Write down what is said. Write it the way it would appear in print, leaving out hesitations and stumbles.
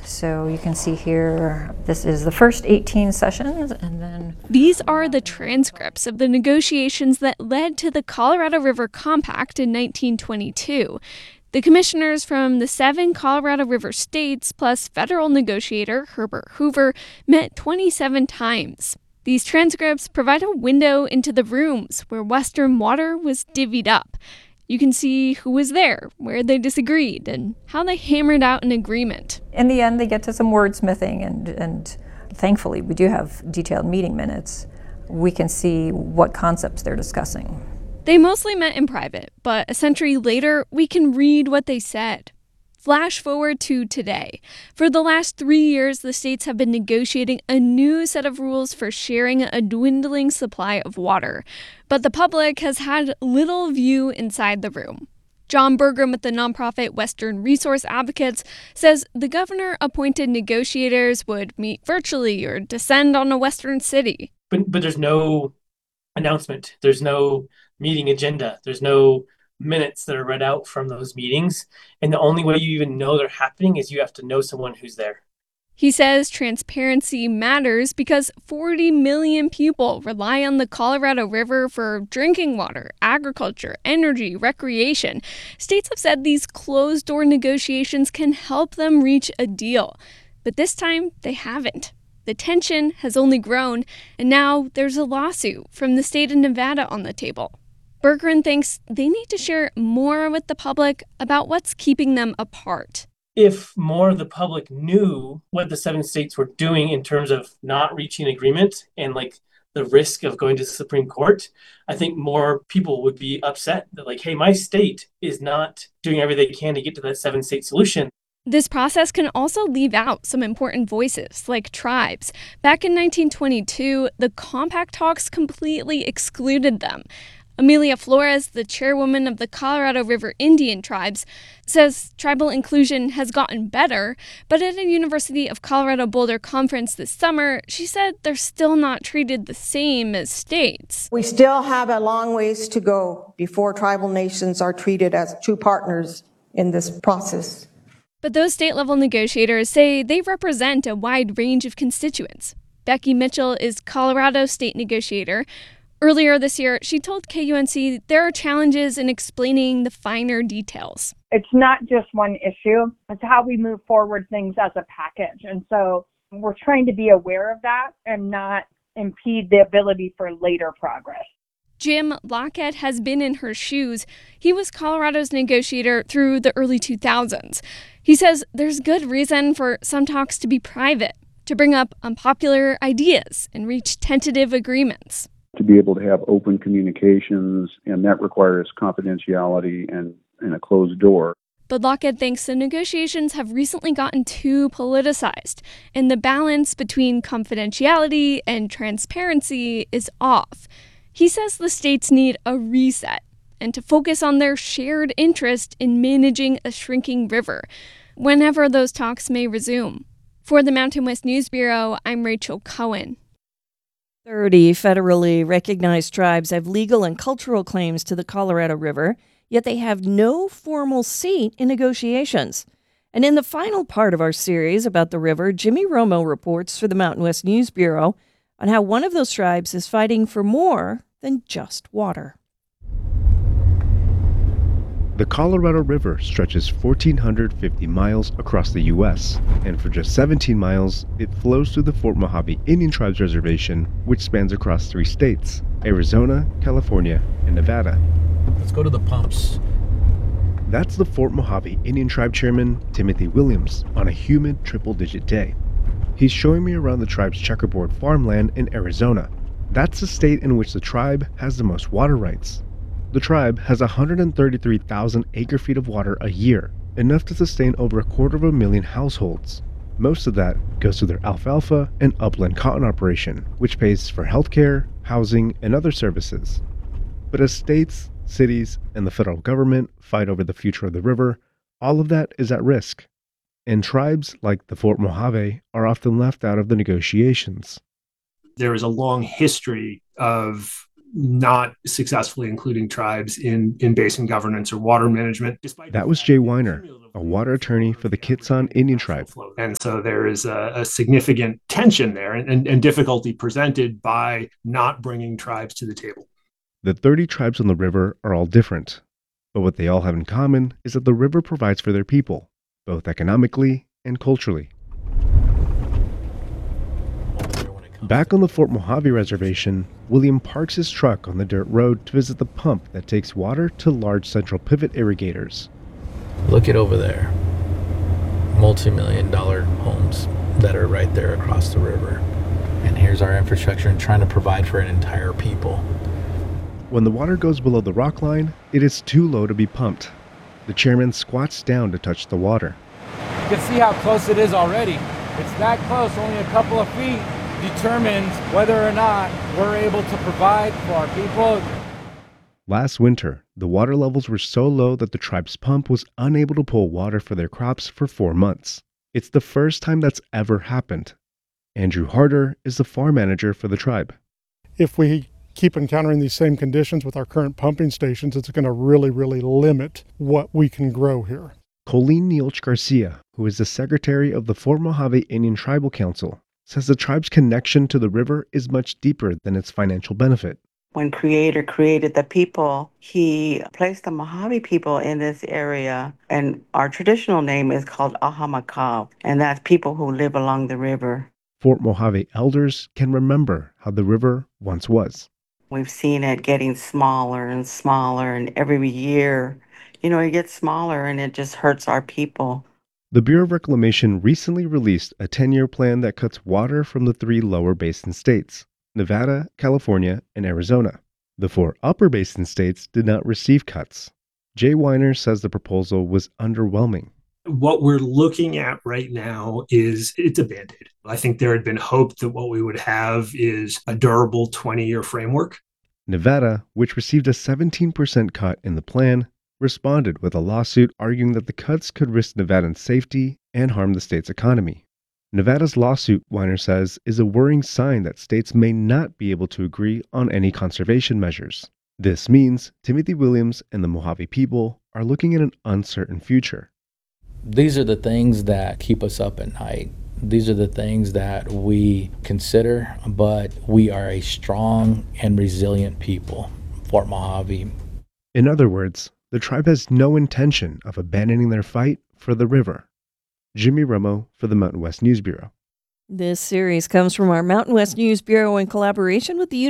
So you can see here, this is the first 18 sessions, and then... These are the transcripts of the negotiations that led to the Colorado River Compact in 1922. The commissioners from the 7 Colorado River states, plus federal negotiator Herbert Hoover, met 27 times. These transcripts provide a window into the rooms where Western water was divvied up. You can see who was there, where they disagreed, and how they hammered out an agreement. In the end, they get to some wordsmithing, and thankfully, we do have detailed meeting minutes. We can see what concepts they're discussing. They mostly met in private, but a century later, we can read what they said. Flash forward to today. For the last 3 years, the states have been negotiating a new set of rules for sharing a dwindling supply of water. But the public has had little view inside the room. John Bergrum with the nonprofit Western Resource Advocates says the governor-appointed negotiators would meet virtually or descend on a Western city. But there's no announcement. There's no meeting agenda. There's no minutes that are read out from those meetings. And the only way you even know they're happening is you have to know someone who's there. He says transparency matters because 40 million people rely on the Colorado River for drinking water, agriculture, energy, recreation. States have said these closed-door negotiations can help them reach a deal. But this time, they haven't. The tension has only grown, and now there's a lawsuit from the state of Nevada on the table. Berggren thinks they need to share more with the public about what's keeping them apart. If more of the public knew what the 7 states were doing in terms of not reaching an agreement and the risk of going to the Supreme Court, I think more people would be upset that hey, my state is not doing everything they can to get to that 7-state solution. This process can also leave out some important voices, like tribes. Back in 1922, the compact talks completely excluded them. Amelia Flores, the chairwoman of the Colorado River Indian Tribes, says tribal inclusion has gotten better, but at a University of Colorado Boulder conference this summer, she said they're still not treated the same as states. We still have a long ways to go before tribal nations are treated as true partners in this process. But those state-level negotiators say they represent a wide range of constituents. Becky Mitchell is Colorado's state negotiator. Earlier this year, she told KUNC there are challenges in explaining the finer details. It's not just one issue. It's how we move forward things as a package. And so we're trying to be aware of that and not impede the ability for later progress. Jim Lockett has been in her shoes. He was Colorado's negotiator through the early 2000s. He says there's good reason for some talks to be private, to bring up unpopular ideas and reach tentative agreements. To be able to have open communications, and that requires confidentiality and a closed door. But Lockett thinks the negotiations have recently gotten too politicized, and the balance between confidentiality and transparency is off. He says the states need a reset and to focus on their shared interest in managing a shrinking river, whenever those talks may resume. For the Mountain West News Bureau, I'm Rachel Cohen. 30 federally recognized tribes have legal and cultural claims to the Colorado River, yet they have no formal seat in negotiations. And in the final part of our series about the river, Jimmy Romo reports for the Mountain West News Bureau on how one of those tribes is fighting for more than just water. The Colorado River stretches 1,450 miles across the U.S., and for just 17 miles, it flows through the Fort Mojave Indian Tribes Reservation, which spans across 3 states, Arizona, California, and Nevada. Let's go to the pumps. That's the Fort Mojave Indian Tribe Chairman, Timothy Williams, on a humid triple-digit day. He's showing me around the tribe's checkerboard farmland in Arizona. That's the state in which the tribe has the most water rights. The tribe has 133,000 acre-feet of water a year, enough to sustain over 250,000 households. Most of that goes to their alfalfa and upland cotton operation, which pays for healthcare, housing, and other services. But as states, cities, and the federal government fight over the future of the river, all of that is at risk. And tribes like the Fort Mojave are often left out of the negotiations. There is a long history of not successfully including tribes in basin governance or water management. That was Jay Weiner, a water attorney for the Kitsan Indian tribe. And so there is a significant tension there and difficulty presented by not bringing tribes to the table. The 30 tribes on the river are all different, but what they all have in common is that the river provides for their people, both economically and culturally. Back on the Fort Mojave Reservation, William parks his truck on the dirt road to visit the pump that takes water to large central pivot irrigators. Look at over there. Multi-million-dollar homes that are right there across the river. And here's our infrastructure and trying to provide for an entire people. When the water goes below the rock line, it is too low to be pumped. The chairman squats down to touch the water. You can see how close it is already. It's that close, only a couple of feet determines whether or not we're able to provide for our people. Last winter, the water levels were so low that the tribe's pump was unable to pull water for their crops for 4 months. It's the first time that's ever happened. Andrew Harder is the farm manager for the tribe. If we keep encountering these same conditions with our current pumping stations, it's going to really limit what we can grow here. Colleen Neelch Garcia, who is the secretary of the Fort Mojave Indian Tribal Council, says the tribe's connection to the river is much deeper than its financial benefit. When Creator created the people, he placed the Mojave people in this area, and our traditional name is called Ahamakaw, and that's people who live along the river. Fort Mojave elders can remember how the river once was. We've seen it getting smaller and smaller, and every year, it gets smaller, and it just hurts our people. The Bureau of Reclamation recently released a 10-year plan that cuts water from the 3 lower basin states, Nevada, California, and Arizona. The 4 upper basin states did not receive cuts. Jay Weiner says the proposal was underwhelming. What we're looking at right now it's a Band-Aid. I think there had been hope that what we would have is a durable 20-year framework. Nevada, which received a 17% cut in the plan, responded with a lawsuit arguing that the cuts could risk Nevadans' safety and harm the state's economy. Nevada's lawsuit, Weiner says, is a worrying sign that states may not be able to agree on any conservation measures. This means Timothy Williams and the Mojave people are looking at an uncertain future. These are the things that keep us up at night. These are the things that we consider, but we are a strong and resilient people, Fort Mojave. In other words, the tribe has no intention of abandoning their fight for the river. Jimmy Romo for the Mountain West News Bureau. This series comes from our Mountain West News Bureau in collaboration with the